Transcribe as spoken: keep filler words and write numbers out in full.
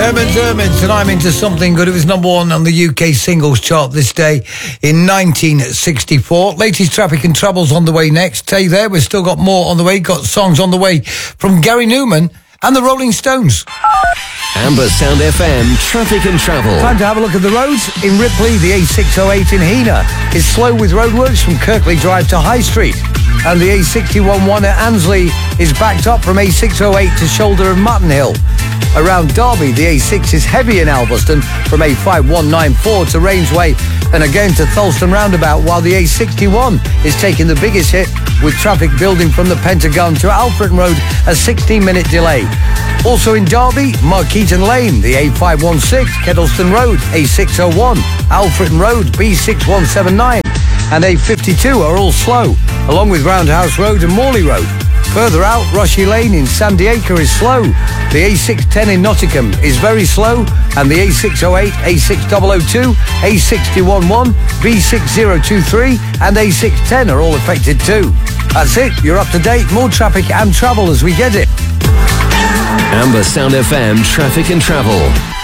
Herman's Hermits, and I'm into something good. It was number one on the U K singles chart this day in nineteen sixty-four. Latest Traffic and Troubles on the way next. Stay there, we've still got more on the way. Got songs on the way from Gary Newman and the Rolling Stones. Amber Sound F M, Traffic and Travel. Time to have a look at the roads. In Ripley, the A six oh eight in Heanor is slow with roadworks from Kirkley Drive to High Street. And the A sixty-one one at Ansley is backed up from A six oh eight to Shoulder of Mutton Hill. Around Derby, the A six is heavy in Alveston from A five one nine four to Rangeway and again to Tholston Roundabout, while the A sixty-one is taking the biggest hit with traffic building from the Pentagon to Alfreton Road, a sixteen minute delay. Also in Derby, Markeaton Lane, the A five one six, Kettleston Road, A six oh one, Alfreton Road, B six one seven nine and A fifty-two are all slow, along with Roundhouse Road and Morley Road. Further out, Rushy Lane in Sandy Acre is slow. The A six ten in Nottingham is very slow, and the A six oh eight, A six oh oh two, A six one one, B six oh two three and A six ten are all affected too. That's it, you're up to date. More traffic and travel as we get it. Amber Sound F M, Traffic and Travel.